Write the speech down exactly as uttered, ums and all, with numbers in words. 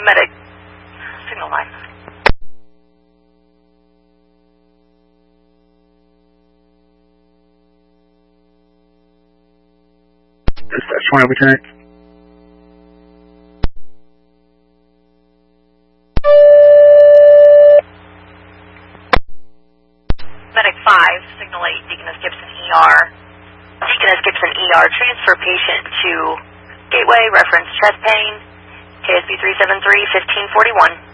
Medic, signal line. Dispatch twenty, Lieutenant. Medic five, signal eight, Deaconess Gibson E R. Deaconess Gibson E R, transfer patient to Gateway, reference chest pain, K S B three seven three, fifteen forty-one.